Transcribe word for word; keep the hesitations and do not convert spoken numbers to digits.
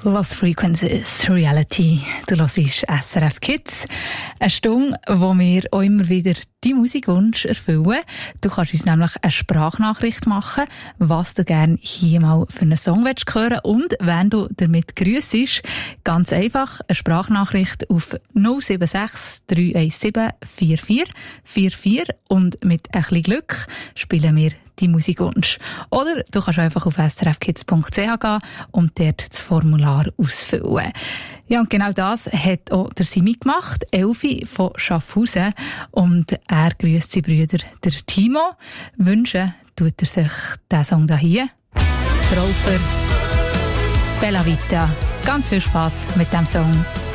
Lost Frequencies, Reality. Du hörst S R F Kids. Eine Stunde, wo wir auch immer wieder die Musikwunsch erfüllen. Du kannst uns nämlich eine Sprachnachricht machen, was du gerne hier mal für einen Song hören willst und wenn du damit grüssest. Ganz einfach, eine Sprachnachricht auf null sieben sechs drei eins sieben vier vier vier vier und mit ein bisschen Glück spielen wir die Musikwunsch. Oder du kannst einfach auf s r f kids punkt c h gehen und dort das Formular ausfüllen. Ja, und genau das hat auch der Simi gemacht, Elfi von Schaffhausen. Und er grüßt seine Brüder, der Timo. Wünschen tut er sich diesen Song hier. Traufer, Bella Vita. Ganz viel Spass mit diesem Song.